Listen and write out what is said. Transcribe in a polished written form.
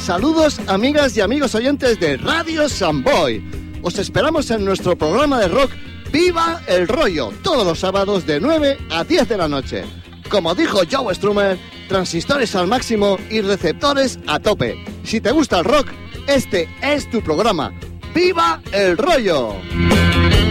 Saludos, amigas y amigos oyentes de Radio Samboy. Os esperamos en nuestro programa de rock Viva el Rollo, todos los sábados de 9 a 10 de la noche. Como dijo Joe Strummer, transistores al máximo y receptores a tope. Si te gusta el rock, este es tu programa. ¡Viva el Rollo!